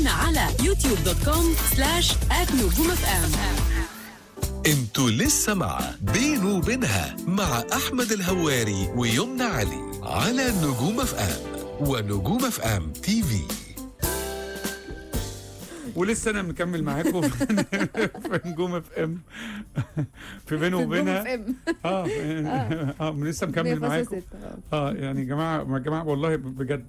تابعونا على youtube.com/@نجوم-FM. انتوا لسه مع بينه وبينها مع أحمد الهواري ويمنى علي على نجوم اف ام ونجوم اف ام تي في. ولسه انا مكمل معاكم في نجوم اف ام في بينه وبينها. لسه مكمل معاكم. يعني يا جماعه والله بجد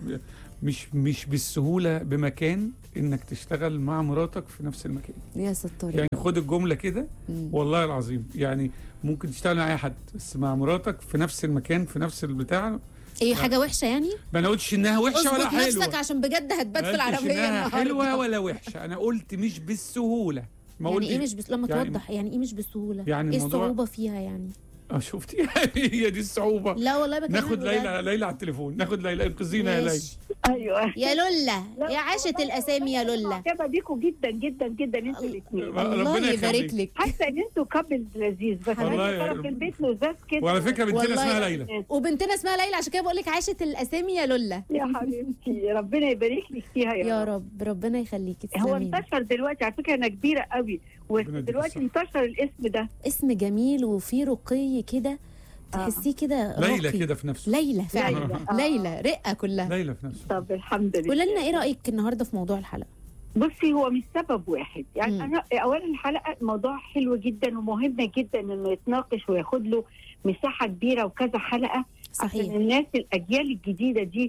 مش بالسهوله بمكان انك تشتغل مع مراتك في نفس المكان. يا ستار. يعني خد الجمله كده والله العظيم، يعني ممكن تشتغل مع اي حد بس مع مراتك في نفس المكان في نفس البتاع. ايه حاجه وحشه يعني؟ ما انا قلتش انها وحشه ولا حلوه. اظبط نفسك عشان بجد هتبات في العربيه النهارده. حلوه ولا وحشه، انا قلت مش بالسهوله. ما يعني ايه مش لما يعني توضح يعني ايه مش بالسهوله؟ يعني ايه الصعوبه فيها يعني؟ شفتي هي دي الصعوبه. لا والله بكلمك. ناخد ليلى على التليفون، ناخد ليلى، انقذينا يا ليلى. ايوه يا لولا يا عاشت الاسامي يا لولا. معجبه بيكم جدا جدا جدا انتوا الاثنين. الله يبارك لك. حاسه ان انتوا كابل لذيذ، بس انا في البيت لذاذ كده. وعلى فكره بنتنا اسمها ليلى، وبنتنا اسمها ليلى، عشان كده بقول لك عاشت الاسامي يا لولا. يا حبيبتي ربنا يبارك لك فيها يا رب. ربنا يخليكي. هو انتشر دلوقتي على فكره، انا كبيره قوي ودلوقتي انتشر الاسم ده. اسم جميل وفيه رقي كده، تحسيه كده ليلى كده في نفسه. ليلى فعلا. ليلى رقه كلها. ليلى في نفسه. طب الحمد لله. قولي لنا ايه رايك النهارده في موضوع الحلقه؟ بصي، هو مش سبب واحد يعني. انا اولا الحلقه موضوع حلو جدا ومهمه جدا انه يتناقش وياخد له مساحه كبيره وكذا حلقه. صحيح. عشان الناس الاجيال الجديده دي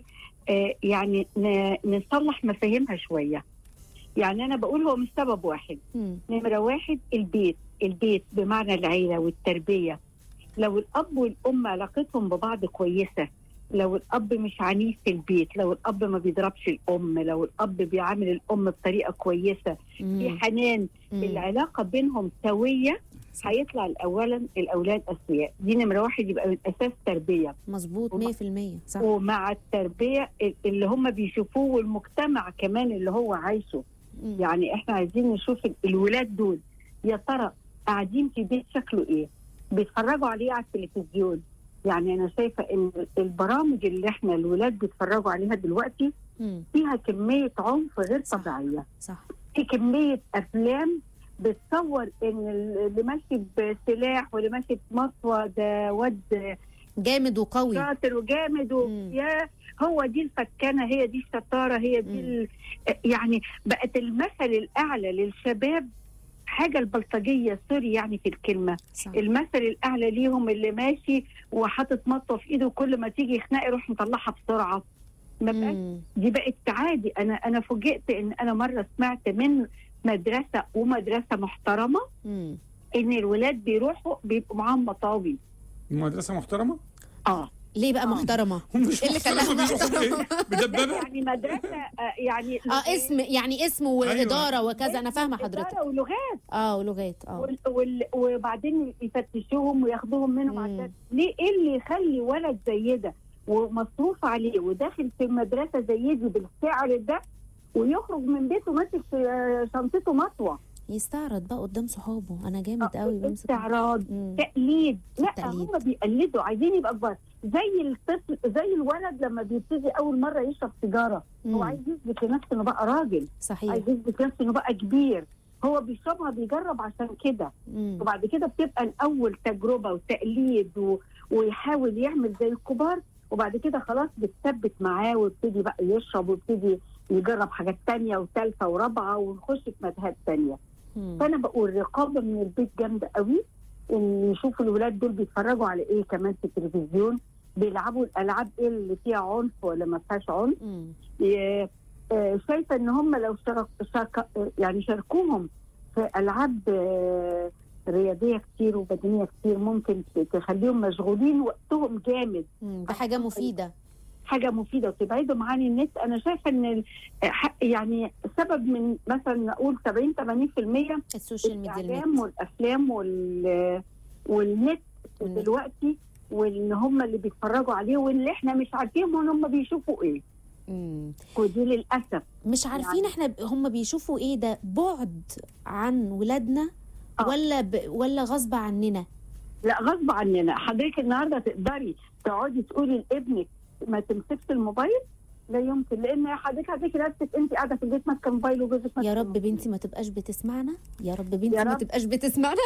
يعني نصلح مفاهيمها شويه. يعني انا بقول هو مش سبب واحد. نمره واحد البيت بمعنى العيله والتربيه. لو الاب والام علاقتهم ببعض كويسه، لو الاب مش عنيف في البيت، لو الاب ما بيضربش الام، لو الاب بيعامل الام بطريقه كويسه، في حنان، العلاقه بينهم سويه، هيطلع اولا الاولاد اسوياء. دي نمره واحد، يبقى من اساس تربيه. مظبوط 100% صح. ومع التربيه اللي هم بيشوفوه والمجتمع كمان اللي هو عايشه. يعني احنا عايزين نشوف الولاد دول يا ترى قاعدين في بيت شكله ايه، بيتفرجوا عليه على التلفزيون. يعني انا شايفه ان البرامج اللي احنا الولاد بيتفرجوا عليها دلوقتي فيها كميه عنف غير طبيعيه. صح. في كميه افلام بتصور ان اللي ماشي بسلاح واللي ماشي بمطوه ده واد جامد وقوي شاطر وجامد يا هو دي الفكانه، هي دي الشطاره، هي دي يعني بقت المثل الاعلى للشباب حاجه البلطجيه، سوري يعني في الكلمه. صح. المثل الاعلى ليهم اللي ماشي وحاطط مطوه في ايده وكل ما تيجي خناقه يروح مطلعها بسرعه. ما بقاش دي بقت عادي. انا فوجئت ان انا مره سمعت من مدرسه محترمه ان الولاد بيبقوا معاهم مطاوي. مدرسه محترمه؟ ليه بقى محترمه؟ ايه اللي خلاها محترمه؟ بدبابه يعني مدرسه يعني اسم واداره. أيوة. وكذا. انا فاهمه حضرتك. اداره ولغات. وبعدين يفتشوهم وياخدوهم منهم عشان ليه؟ ايه اللي يخلي ولد زي ده ومصروف عليه وداخل في مدرسه زي دي بالسعر ده ويخرج من بيته ماسك شنطته مطوه يستعرض بقى قدام صحابه انا جامد قوي بمسك استعراض تقليد. لا هم بيقلدوا، عايزين يبقى كبار زي الطفل زي الولد لما بيبتدي اول مره يشرب سيجاره. هو عايز يثبت لنفسه انه بقى راجل. صحيح. عايز يثبت لنفسه انه بقى كبير. هو بيشربها بيجرب عشان كده. وبعد كده بتبقى الاول تجربه وتقليد ويحاول يعمل زي الكبار، وبعد كده خلاص بتثبت معاه ويبتدي بقى يشرب ويبتدي يجرب حاجات تانية وثالثه ورابعه ونخش في متاهات تانية. فانا بقول رقابه من البيت جامده قوي، ان يشوفوا الولاد دول بيتفرجوا على ايه كمان في التلفزيون، بيلعبوا الالعاب ايه اللي فيها عنف ولا ما فيهاش عنف. شايفه ان هم لو شاركوهم في العاب رياضيه كتير وبدنيه كتير ممكن تخليهم مشغولين وقتهم جامد. ده حاجه مفيده وتبعدهم عن النت. انا شايفه ان يعني سبب من مثلا نقول 70-80% السوشيال ميديا، الاعلام والافلام والنت دلوقتي، وان هم اللي بيتفرجوا عليه واللي احنا مش عارفين هم بيشوفوا ايه. ودي للاسف مش عارفين يعني احنا هم بيشوفوا ايه. ده بعد عن ولادنا ولا غصب عننا؟ لا غصب عننا. حضرتك النهارده تقدري تقعدي تقولي لابنك ما تمسكش الموبايل؟ لا يمكن، لان حضرتك هتلاقي نفسك انت قاعده في البيت ماسكه موبايل وجوزك يا رب بنتي ما تبقاش بتسمعنا، يا رب بنتي ما تبقاش بتسمعنا.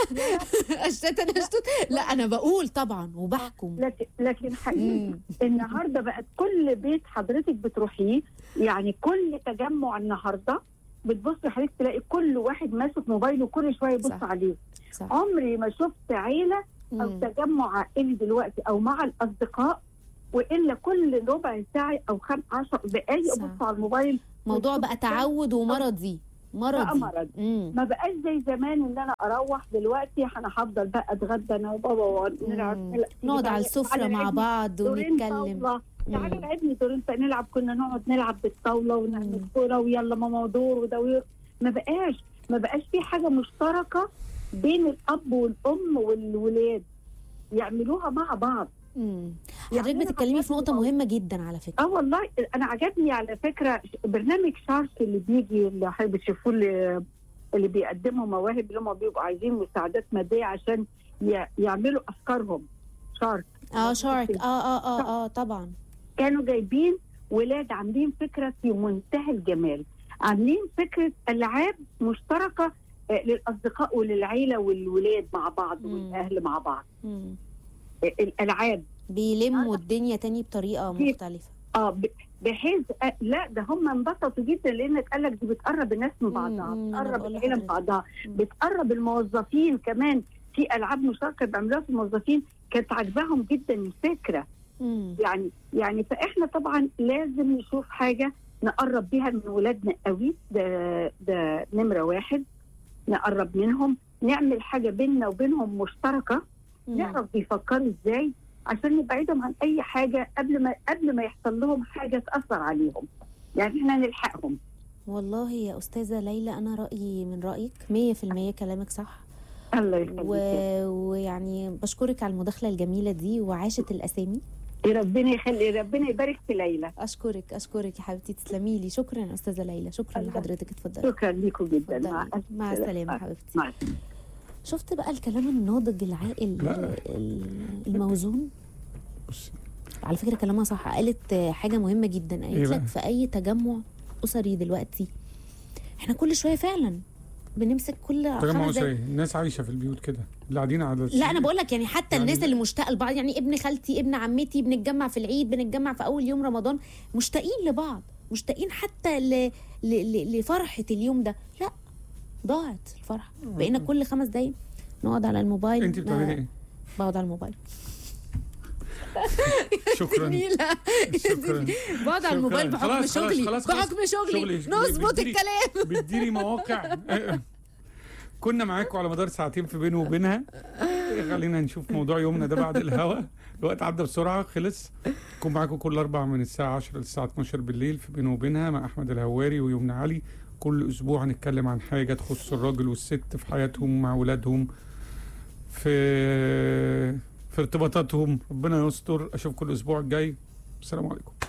اشتت لا انا بقول طبعا وبحكم. لكن حقيقي النهارده بقت كل بيت حضرتك بتروحيه، يعني كل تجمع النهارده بتبصي حضرتك تلاقي كل واحد ماسك موبايله كل شويه يبص عليه. صح. عمري ما شفت عيله او تجمع عائلي دلوقتي او مع الاصدقاء والا كل ربع ساعه او 10 دقائق ابص على الموبايل. موضوع بقى تعود ومرضي. مرض. ما بقاش زي زمان ان انا اروح دلوقتي انا هفضل بقى اتغدى انا وبابا ونلعب، نقعد على السفره مع بعض ونتكلم. تعالى لعبني دورين نلعب، كنا نقعد نلعب بالطاوله ونعمل كوره ويلا ماما دور ودوير. ما بقاش في حاجه مشتركه بين الاب والام والولاد يعملوها مع بعض. حضرتك بتتكلمي في نقطه مهمه جدا على فكره. والله انا عجبني على فكره برنامج شارك اللي بيجي اللي حضرتك بتشوفوه اللي بيقدموا مواهب اللي هم بيبقوا عايزين مساعدات ماديه عشان يعملوا افكارهم. شارك شارك طبعا كانوا جايبين ولاد عاملين فكره في منتهى الجمال، عاملين فكره العاب مشتركه للاصدقاء وللعيله والولاد مع بعض والاهل مع بعض. الالعاب بيلموا الدنيا تاني بطريقه مختلفه. بحيث لا ده هم انبسطوا جدا لانك قال لك دي بتقرب الناس من بعضها، بتقرب العيله من بعضها، بتقرب الموظفين كمان. في العاب مشتركه بيعملوها في الموظفين كانت عاجباهم جدا الفكره. يعني فاحنا طبعا لازم نشوف حاجه نقرب بيها من ولادنا قوي. ده نمره واحد، نقرب منهم، نعمل حاجه بيننا وبينهم مشتركه، نعرف بيفكروا ازاي عشان نبعدهم عن اي حاجه قبل ما يحصل لهم حاجه تاثر عليهم، يعني احنا نلحقهم. والله يا استاذه ليلى انا رايي من رايك 100%، كلامك صح. الله يخليك. ويعني بشكرك على المداخله الجميله دي وعاشت الاسامي. ربنا يخلي، ربنا يبارك في ليلى. اشكرك يا حبيبتي، تسلمي لي. شكرا يا استاذه ليلى، شكرا لحضرتك. اتفضلي. شكرا ليكم جدا. مع السلامه حبيبتي. مع السلامه. شفت بقى الكلام الناضج العاقل الموزون؟ على فكره كلامها صح. قالت حاجه مهمه جدا، قالت لك في اي تجمع اسري دلوقتي احنا كل شويه فعلا بنمسك كل تجمع اسري. الناس عايشه في البيوت كده اللي قاعدين على لا انا بقول لك يعني حتى يعني الناس اللي مشتاقه لبعض، يعني ابن خالتي ابن عمتي بنتجمع في العيد، بنتجمع في اول يوم رمضان، مشتاقين لبعض، مشتاقين حتى لفرحه اليوم ده. لا ضاعت الفرحه، بقينا كل 5 دقايق نقعد على الموبايل. انت بتعملي ايه؟ بقعد على الموبايل. شكرا. بقعد على الموبايل بحكم شغلي نظبط الكلام. بتديري مواقع. كنا معاكم على مدار ساعتين في بينه وبينها. خلينا نشوف موضوع يومنا ده بعد الهوا. الوقت عدى بسرعه، خلص. نكون معاكم كل 4 من الساعه 10 للساعه 12 بالليل في بينه وبينها مع احمد الهواري ويمنى علي. كل اسبوع هنتكلم عن حاجه تخص الراجل والست في حياتهم مع اولادهم، في ارتباطاتهم. ربنا يستر. اشوفكم الاسبوع الجاي. السلام عليكم.